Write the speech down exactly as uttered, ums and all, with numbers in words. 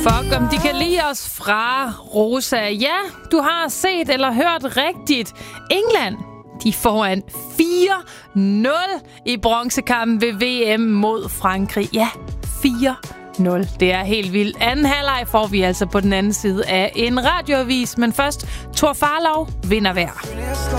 Fuck, om de kan lide os fra Rosa. Ja, du har set eller hørt rigtigt. England, de foran fire nul i bronzekampen ved V M mod Frankrig. Ja, fire nul. Det er helt vildt. Anden halvleg får vi altså på den anden side af en radioavis. Men først, Thor Farlov vinder hver.